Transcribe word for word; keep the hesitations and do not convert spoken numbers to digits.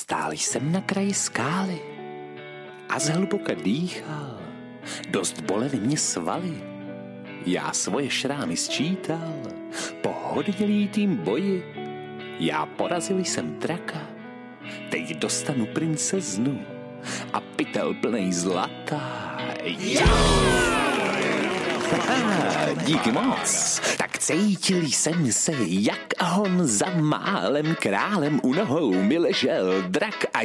Stál jsem na kraji skály a zhluboka dýchal. Dost bolely mě svaly. Já svoje šrámy sčítal. Po hodnělítým boji já porazil jsem draka. Teď dostanu princeznu a pytel plnej zlata. Haha, díky moc. Tak cítil jsem se, jak on za málem králem u nohou mi ležel drak a